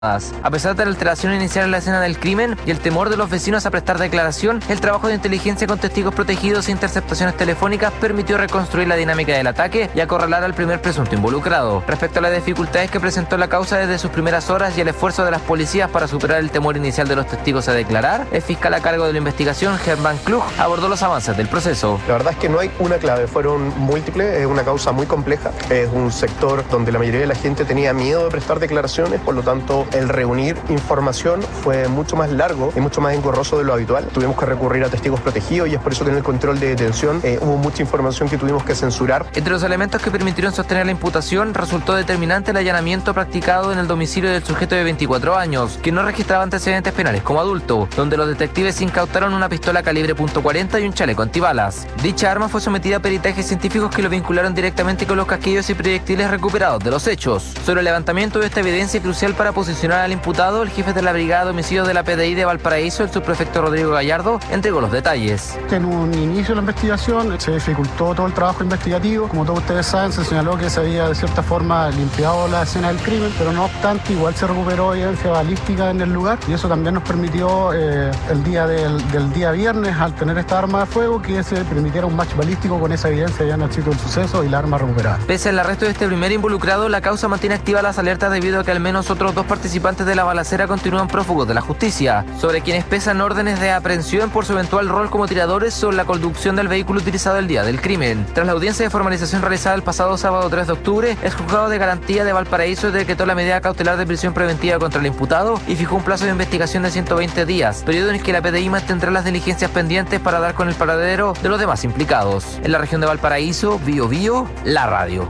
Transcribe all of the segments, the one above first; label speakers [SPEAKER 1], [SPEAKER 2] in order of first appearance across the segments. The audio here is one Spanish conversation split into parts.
[SPEAKER 1] A pesar de la alteración inicial en la escena del crimen y el temor de los vecinos a prestar declaración, el trabajo de inteligencia con testigos protegidos e interceptaciones telefónicas permitió reconstruir la dinámica del ataque y acorralar al primer presunto involucrado. Respecto a las dificultades que presentó la causa desde sus primeras horas y el esfuerzo de las policías para superar el temor inicial de los testigos a declarar, el fiscal a cargo de la investigación, Germán Klug, abordó los avances del proceso.
[SPEAKER 2] La verdad es que no hay una clave, fueron múltiples, es una causa muy compleja, es un sector donde la mayoría de la gente tenía miedo de prestar declaraciones, por lo tanto el reunir información fue mucho más largo y mucho más engorroso de lo habitual. Tuvimos que recurrir a testigos protegidos y es por eso que en el control de detención hubo mucha información que tuvimos que censurar.
[SPEAKER 1] Entre los elementos que permitieron sostener la imputación resultó determinante el allanamiento practicado en el domicilio del sujeto de 24 años, que no registraba antecedentes penales como adulto, donde los detectives incautaron una pistola calibre .40 y un chaleco antibalas. Dicha arma fue sometida a peritajes científicos que lo vincularon directamente con los casquillos y proyectiles recuperados de los hechos. Sobre el levantamiento de esta evidencia crucial para posicionar al imputado, el jefe de la Brigada de Homicidios de la PDI de Valparaíso, el subprefecto Rodrigo Gallardo, entregó los detalles.
[SPEAKER 3] En un inicio de la investigación se dificultó todo el trabajo investigativo. Como todos ustedes saben, se señaló que se había de cierta forma limpiado la escena del crimen, pero no obstante igual se recuperó evidencia balística en el lugar y eso también nos permitió el día del día viernes, al tener esta arma de fuego, que se permitiera un match balístico con esa evidencia ya en el sitio del suceso y la arma recuperada.
[SPEAKER 1] Pese al arresto de este primer involucrado, la causa mantiene activas las alertas debido a que al menos otros dos participantes de la balacera continúan prófugos de la justicia, sobre quienes pesan órdenes de aprehensión por su eventual rol como tiradores o la conducción del vehículo utilizado el día del crimen. Tras la audiencia de formalización realizada el pasado sábado 3 de octubre, el juzgado de garantía de Valparaíso decretó la medida cautelar de prisión preventiva contra el imputado y fijó un plazo de investigación de 120 días, periodo en el que la PDI mantendrá las diligencias pendientes para dar con el paradero de los demás implicados. En la región de Valparaíso, Bio Bio, la radio.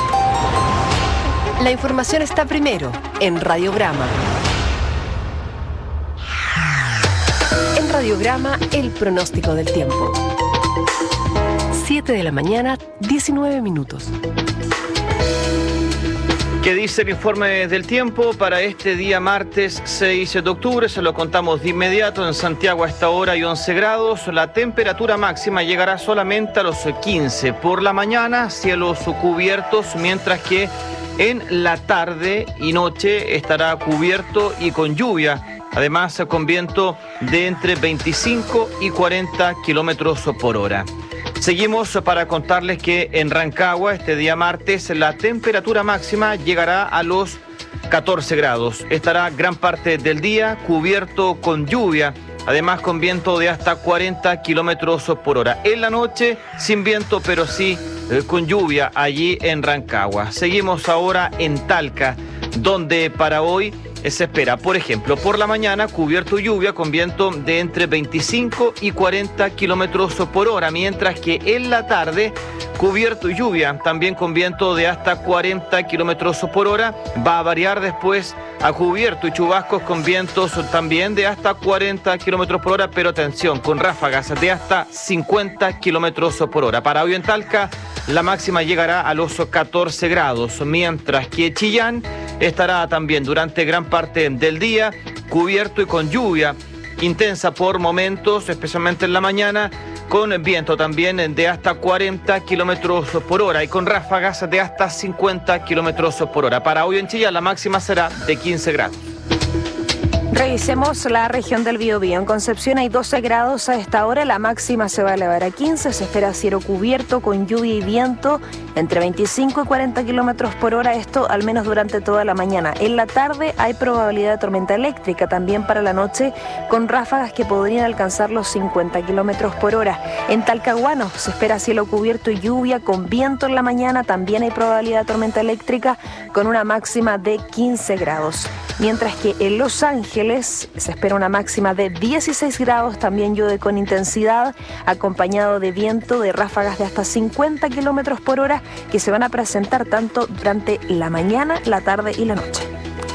[SPEAKER 4] La información está primero en Radiograma. En Radiograma, el pronóstico del tiempo. 7 de la mañana, 19 minutos.
[SPEAKER 5] ¿Qué dice el informe del tiempo para este día martes 6 de octubre? Se lo contamos de inmediato. En Santiago a esta hora hay 11 grados. La temperatura máxima llegará solamente a los 15. Por la mañana, cielos cubiertos, mientras que en la tarde y noche estará cubierto y con lluvia. Además, con viento de entre 25 y 40 kilómetros por hora. Seguimos para contarles que en Rancagua, este día martes, la temperatura máxima llegará a los 14 grados. Estará gran parte del día cubierto con lluvia, además con viento de hasta 40 kilómetros por hora. En la noche, sin viento, pero sí con lluvia allí en Rancagua. Seguimos ahora en Talca, donde para hoy se espera, por ejemplo, por la mañana cubierto y lluvia con viento de entre 25 y 40 kilómetros por hora, mientras que en la tarde cubierto y lluvia, también con viento de hasta 40 kilómetros por hora. Va a variar después a cubierto y chubascos con vientos también de hasta 40 kilómetros por hora, pero atención, con ráfagas de hasta 50 kilómetros por hora. Para hoy en Talca, la máxima llegará a los 14 grados, mientras que Chillán estará también durante gran parte del día cubierto y con lluvia intensa por momentos, especialmente en la mañana, con viento también de hasta 40 kilómetros por hora y con ráfagas de hasta 50 kilómetros por hora. Para hoy en Chillán la máxima será de 15 grados.
[SPEAKER 6] Revisemos la región del Biobío. En Concepción hay 12 grados a esta hora, la máxima se va a elevar a 15, se espera cielo cubierto con lluvia y viento entre 25 y 40 kilómetros por hora, esto al menos durante toda la mañana. En la tarde hay probabilidad de tormenta eléctrica, también para la noche, con ráfagas que podrían alcanzar los 50 kilómetros por hora. En Talcahuano se espera cielo cubierto y lluvia con viento en la mañana, también hay probabilidad de tormenta eléctrica con una máxima de 15 grados. Mientras que en Los Ángeles se espera una máxima de 16 grados, también llueve con intensidad, acompañado de viento de ráfagas de hasta 50 kilómetros por hora que se van a presentar tanto durante la mañana, la tarde y la noche.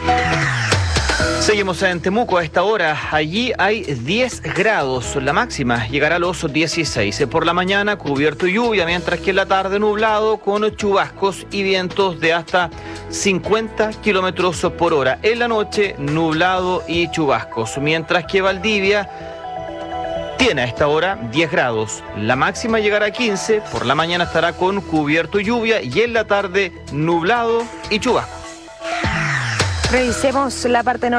[SPEAKER 5] Seguimos en Temuco a esta hora. Allí hay 10 grados. La máxima llegará a los 16. Por la mañana cubierto y lluvia, mientras que en la tarde nublado con chubascos y vientos de hasta 50 kilómetros por hora. En la noche nublado y chubascos, mientras que Valdivia tiene a esta hora 10 grados. La máxima llegará a 15. Por la mañana estará con cubierto y lluvia y en la tarde nublado y chubascos.
[SPEAKER 6] Revisemos la parte norte